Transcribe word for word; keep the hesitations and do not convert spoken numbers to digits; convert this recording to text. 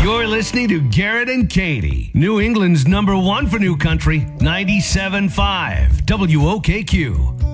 You're listening to Garrett and Katie, New England's number one for new country, ninety-seven point five W O K Q.